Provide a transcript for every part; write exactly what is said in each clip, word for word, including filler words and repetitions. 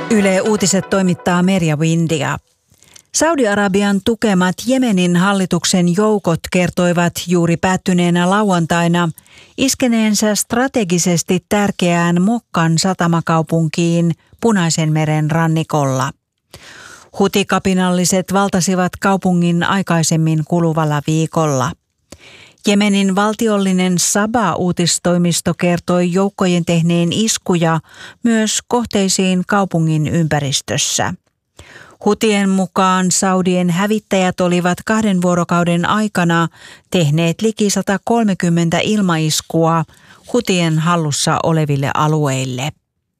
Yle Uutiset toimittaa Merja Windia. Saudi-Arabian tukemat Jemenin hallituksen joukot kertoivat juuri päättyneenä lauantaina iskeneensä strategisesti tärkeään Mokkan satamakaupunkiin Punaisen meren rannikolla. Hutikapinalliset valtasivat kaupungin aikaisemmin kuluvalla viikolla. Jemenin valtiollinen Saba-uutistoimisto kertoi joukkojen tehneen iskuja myös kohteisiin kaupungin ympäristössä. Hutien mukaan Saudien hävittäjät olivat kahden vuorokauden aikana tehneet liki sata kolmekymmentä ilmaiskua Hutien hallussa oleville alueille.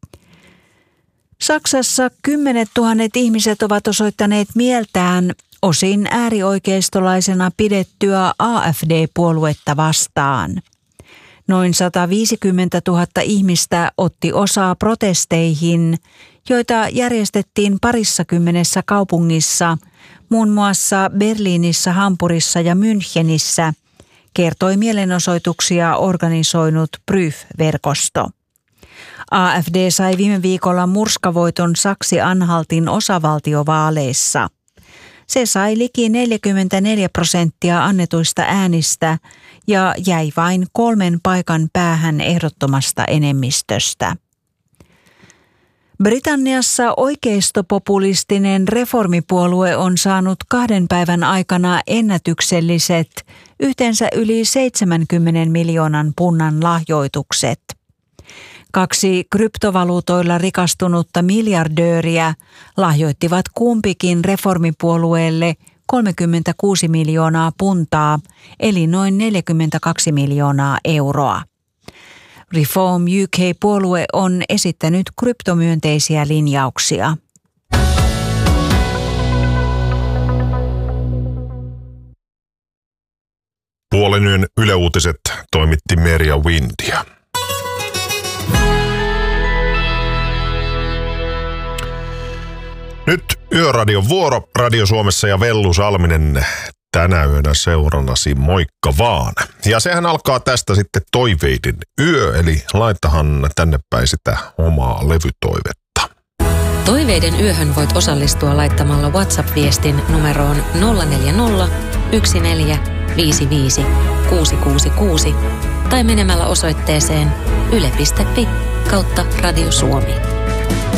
Saksassa kymmenet tuhannet ihmiset ovat osoittaneet mieltään osin äärioikeistolaisena pidettyä A F D-puoluetta vastaan. Noin sata viisikymmentätuhatta ihmistä otti osaa protesteihin, joita järjestettiin parissakymmenessä kaupungissa, muun muassa Berliinissä, Hampurissa ja Münchenissä, kertoi mielenosoituksia organisoinut Prüf-verkosto. A F D sai viime viikolla murskavoiton Saksi-Anhaltin osavaltiovaaleissa. Se sai liki neljäkymmentäneljä prosenttia annetuista äänistä ja jäi vain kolmen paikan päähän ehdottomasta enemmistöstä. Britanniassa oikeistopopulistinen reformipuolue on saanut kahden päivän aikana ennätykselliset yhteensä yli seitsemänkymmenen miljoonan punnan lahjoitukset. Kaksi kryptovaluutoilla rikastunutta miljardööriä lahjoittivat kumpikin reformipuolueelle kolmekymmentäkuusi miljoonaa puntaa, eli noin neljäkymmentäkaksi miljoonaa euroa. Reform U K-puolue on esittänyt kryptomyönteisiä linjauksia. Puolen yön Yle Uutiset toimitti Merja Windia. Nyt Yöradion vuoro Radio Suomessa ja Vellu Salminen tänä yönä seurannasi, moikka vaan. Ja sehän alkaa tästä sitten toiveiden yö, eli laitahan tänne päin sitä omaa levytoivetta. Toiveiden yöhön voit osallistua laittamalla WhatsApp-viestin numeroon nolla neljä nolla, yksi neljä, viisi viisi, kuusi kuusi kuusi tai menemällä osoitteeseen yle piste fi kautta Radio Suomi.